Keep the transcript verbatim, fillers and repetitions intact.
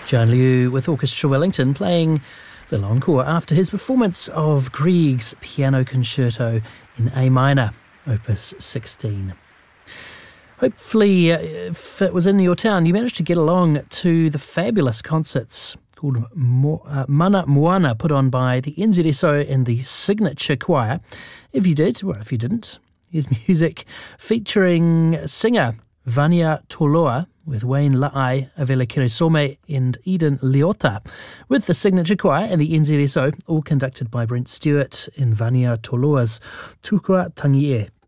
John Liu with Orchestra Wellington playing Little Encore after his performance of Grieg's Piano Concerto in A minor, Opus sixteen. Hopefully, uh, if it was in your town, you managed to get along to the fabulous concerts called Mo- uh, Mana Moana, put on by the N Z S O and the Signature Choir. If you did, well, if you didn't, here's music featuring singer Vania Toloa with Wayne La'ai, Avela Kirisome and Eden Leota, with the Signature Choir and the N Z S O, all conducted by Brent Stewart in Vania Toloa's Tukua Tangie.